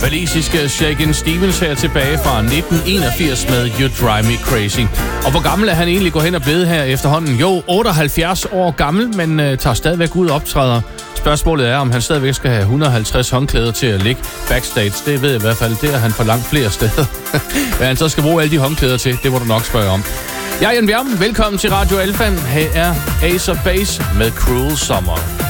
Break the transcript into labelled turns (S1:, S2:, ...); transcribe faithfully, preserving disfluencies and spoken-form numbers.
S1: walisiske Shakin' Stevens her tilbage fra nitten enogfirs med You Drive Me Crazy. Og hvor gammel er han egentlig gået hen og blevet her efterhånden? Jo, otteoghalvfjerds år gammel, men øh, tager stadigvæk ud og optræder. Spørgsmålet er, om han stadigvæk skal have et hundrede og halvtreds håndklæder til at ligge backstage. Det ved jeg i hvert fald, det er han for langt flere steder. Hvad han så skal bruge alle de håndklæder til, det må du nok spørge om. Jeg er Jan Bjerg. Velkommen til Radio Alfa. Her er Ace of Base med Cruel Summer.